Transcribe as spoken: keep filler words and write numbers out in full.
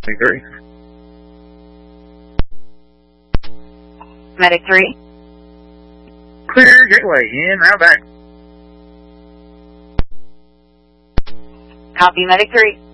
three. Medic three. Clear, gateway, in, route back. Copy, Medic three.